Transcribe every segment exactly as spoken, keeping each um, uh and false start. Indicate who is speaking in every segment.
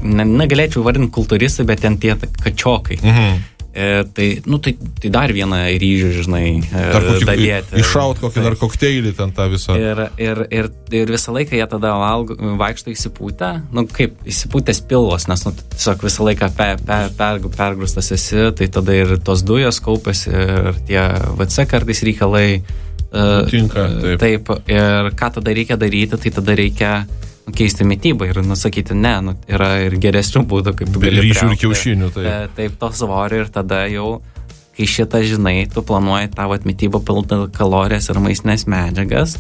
Speaker 1: ne, negalėčiau vardinti kultūristai, bet ten tie kačiokai. Mhm. E, tai, nu, tai, tai dar vieną ryžių, žinai,
Speaker 2: dar kokį,
Speaker 1: dalėti.
Speaker 2: Iššaut kokį dar kokteilį ten tą visą.
Speaker 1: Ir, ir, ir, ir visą laiką jie tada valgo, vaikšto įsipūtę, nu kaip, įsipūtės pilvos, nes nu, tiesiog visą laiką pe, pe, per, pergrūstas esi, tai tada ir tos dujos kaupiasi ir tie V C kartais reikalai.
Speaker 2: Tinka, taip.
Speaker 1: Taip, ir ką tada reikia daryti, tai tada reikia keisti mitybą ir nusakyti, ne, nu, yra ir geresnių būdų, kaip tu gali
Speaker 2: ryžių ir kiaušinių,
Speaker 1: taip. Taip, to svorio ir tada jau, kai šitą žinai, tu planuoji tavo mitybą pilną kalorijas ir maistinės medžiagas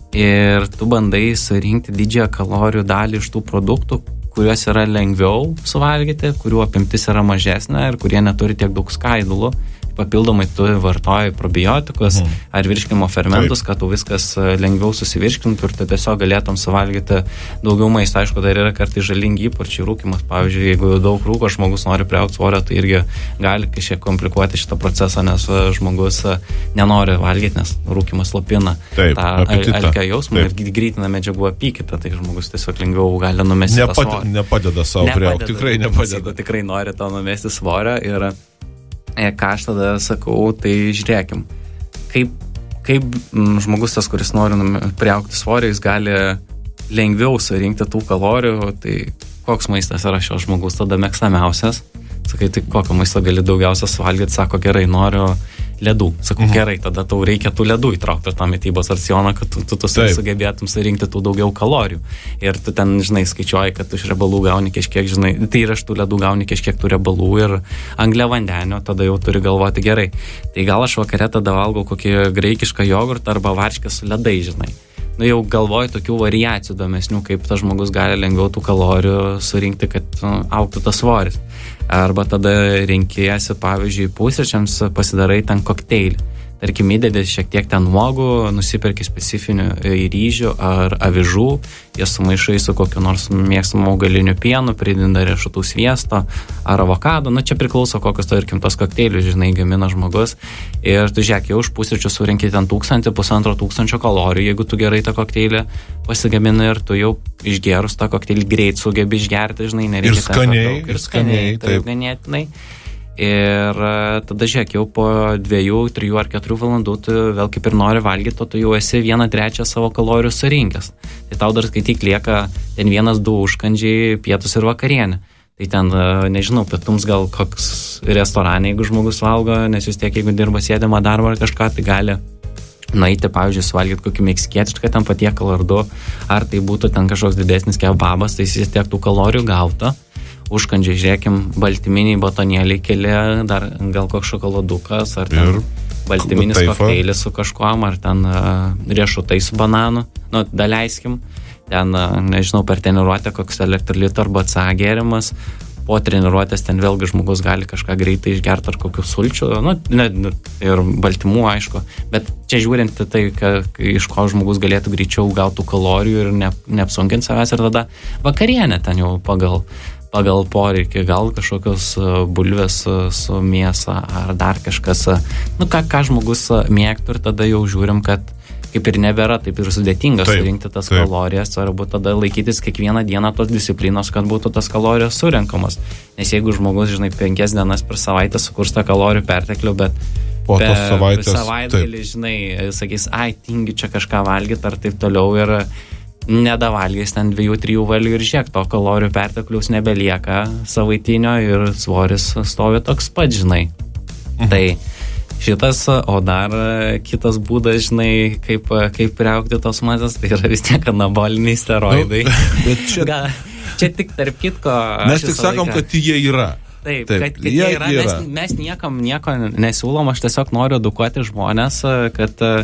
Speaker 1: ir tu bandai surinkti didžiąją kalorijų dalį iš tų produktų, kuriuos yra lengviau suvalgyti, kurių apimtis yra mažesnė ir kurie neturi tiek daug skaidulų. Papildomai tu vartoji probiotikus mhm. ar virškinimo fermentus, Taip. Kad tu viskas lengviau susivirškintų ir tu tiesiog galėtum suvalgyti daugiau maisto. Aišku, dar yra kartais žalingi įpročiai rūkymas. Pavyzdžiui, jeigu daug rūko žmogus nori priaugti svorio, tai irgi gali kažkiek komplikuoti šitą procesą, nes žmogus nenori valgyti, nes rūkymas slopina
Speaker 2: Taip,
Speaker 1: tą alkio jausmą ir greitina medžiagų apykitą, tai žmogus tiesiog lengviau gali numesti
Speaker 2: Nepad,
Speaker 1: tą svorį.
Speaker 2: Nepadeda savo priaugti, tikrai nepadeda.
Speaker 1: Tikrai nori to numesti svorio ir ką aš tada sakau, tai žiūrėkim, kaip, kaip žmogus tas, kuris nori priaugti svorį, jis gali lengviau surinkti tų kalorijų, tai koks maistas yra šio žmogus tada mėgstamiausias, sakai, tai kokio maisto gali daugiausia suvalgyti, sako, gerai, noriu ledų, sakau, mhm. gerai, tada tau reikia tų ledų įtraukti tą mitybos racioną, kad tu, tu, tu sugebėtum surinkti tų daugiau kalorijų. Ir tu ten, žinai, skaičiuoji, kad tu iš riebalų gauni kažkiek, žinai, tai ir iš tų ledų gauni kažkiek tų riebalų ir angliavandenio, tada jau turi galvoti gerai. Tai gal aš vakare tada valgau kokį graikišką jogurtą arba varškę su ledai, žinai. Nu jau galvoju tokių variacijų domesnių, kaip tas žmogus gali lengviau tų kalorijų surinkti, kad nu, augtų tas svoris. Arba tada renkėsi, pavyzdžiui, pusryčiams pasidarai ten kokteilį. Tarkim, įdedi šiek tiek ten uogų, nusiperki specifinių ryžių ar avižų, jas sumaišai su kokiu nors mėgstamu augaliniu pienu, prideda riešutų sviesto ar avokado. Nu, čia priklauso kokios, tarkim, tos kokteilius, žinai, gamina žmogus. Ir tu žiūrėk, jau už pusryčių surinki ten tūkstantį, pusantro tūkstančio kalorijų, jeigu tu gerai tą kokteilį pasigamini ir tu jau išgerus tą kokteilį greit sugebi išgerti, žinai, nereikia.
Speaker 2: Ir skaniai,
Speaker 1: ir skaniai, taip, ganėtinai. Ir tada žiūrėk, jau po dviejų, trijų ar keturių valandų tu vėl kaip ir nori valgyti, o tu jau esi vieną trečią savo kalorijų surinkęs. Tai tau dar skaityk lieka ten vienas, du užkandžiai, pietus ir vakarienė. Tai ten, nežinau, pietums gal koks restorane, jeigu žmogus valgo, nes vis tiek, jeigu dirba sėdimą darbą ar kažką, tai gali nueiti, pavyzdžiui, suvalgyti kokį meksikietišką ten patiekalą ar du, ar tai būtų ten kažkoks didesnis kebabas, tai vis tiek tų kalorijų gauta. Užkandžiai, žiūrėkim, baltyminiai batonėliai keli, dar gal koks šokoladukas, ar ten ir baltyminis kokteilis su kažkuom, ar ten uh, riešutai su bananu, nu, daleiskim, ten, uh, nežinau, per treniruotę koks elektrolito arba C A gėrimas, po treniruotės ten vėlgi žmogus gali kažką greitai išgerti ar kokių sulčių, nu, ne, ir baltymų, aišku, bet čia žiūrint tai, ka, iš ko žmogus galėtų greičiau gautų kalorijų ir ne, neapsunkinti savęs, ir tada vakarienė ten jau pagal pagal poreikį, gal kažkokios bulvės su mėsa ar dar kažkas, nu ką, ką žmogus mėgtų, ir tada jau žiūrim, kad kaip ir nebėra taip ir sudėtinga taip, surinkti tas taip. kalorijas, svarbu tada laikytis kiekvieną dieną tos disciplinos, kad būtų tas kalorijos surenkamos. Nes jeigu žmogus, žinai, penkias dienas per savaitę sukurs tą kalorijų perteklių, bet
Speaker 2: po tos savaitės,
Speaker 1: savaitgalį, žinai, sakys, ai, tingi čia kažką valgyti ar taip toliau, ir nedavalgys ten dviejų, trijų valių ir žiek, to kalorijų pertekliaus nebelieka savaitinio ir svoris stovi toks pat, žinai. Mhm. Tai šitas, o dar kitas būdas, žinai, kaip, kaip priaugti tos masės, tai yra vis tiek anaboliniai steroidai. Nu,
Speaker 2: bet čia...
Speaker 1: Ga, čia tik tarp kitko...
Speaker 2: Mes tik sakom, laiką... kad jie yra.
Speaker 1: Taip, Taip, kad, kad jie yra, yra. Mes, mes niekam nieko nesiūlom, aš tiesiog noriu edukuoti žmonės, kad e,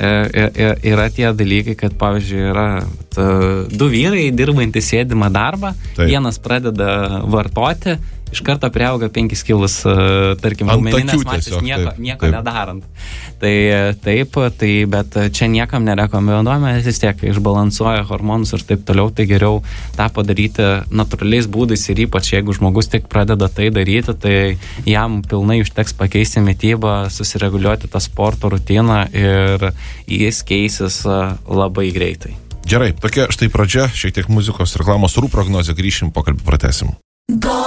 Speaker 1: e, yra tie dalykai, kad, pavyzdžiui, yra ta, du vyrai dirbantys sėdimą darbą, Taip. vienas pradeda vartoti, iš karto priauga penkis kilus, tarkim, raumeninės masės, nieko, taip, nieko taip. nedarant. Tai taip, tai, bet čia niekam nerekomenduojame, vis tiek išbalansuoja hormonus ir taip toliau, tai geriau tą padaryti natūraliais būdais, ir ypač jeigu žmogus tik pradeda tai daryti, tai jam pilnai užteks pakeisti mitybą, susireguliuoti tą sporto rutiną ir jis keisis labai greitai.
Speaker 2: Gerai, tokia štai pradžia, šiek tiek muzikos reklamos, orų prognozė, grįšim, pokalbį pratesim.